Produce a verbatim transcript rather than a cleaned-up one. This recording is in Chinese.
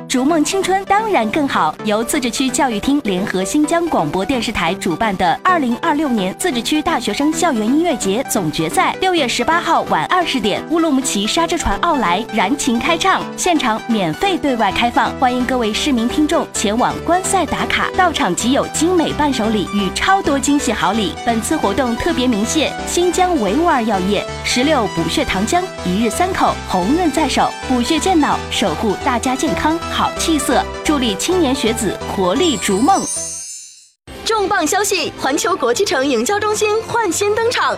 逐梦青春当然更好。由自治区教育厅联合新疆广播电视台主办的二零二六年自治区大学生校园音乐节总决赛，六月十八号晚二十点，乌鲁木齐沙之船奥莱燃情开唱，现场免费对外开放，欢迎各位市民听众前往观赛打卡，到场即有精美伴手礼与超多惊喜好礼。本次活动特别鸣谢新疆维吾尔药业、石榴补血糖浆、一日三口、红润在手，补血健脑，守护大家健康好气色，助力青年学子活力逐梦。 重磅消息！环球国际城营销中心焕新登场，